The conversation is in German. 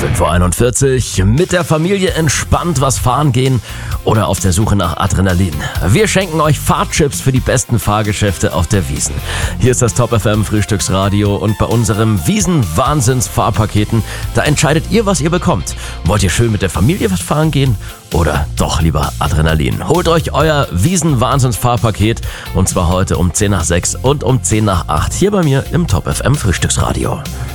5:41 Uhr mit der Familie entspannt was fahren gehen oder auf der Suche nach Adrenalin. Wir schenken euch Fahrtchips für die besten Fahrgeschäfte auf der Wiesn. Hier ist das Top FM Frühstücksradio und bei unserem Wiesn-Wahnsinns-Fahrpaketen, da entscheidet ihr, was ihr bekommt. Wollt ihr schön mit der Familie was fahren gehen oder doch lieber Adrenalin? Holt euch euer Wiesn-Wahnsinns-Fahrpaket und zwar heute um 5:50 und um 6:50 hier bei mir im Top FM Frühstücksradio.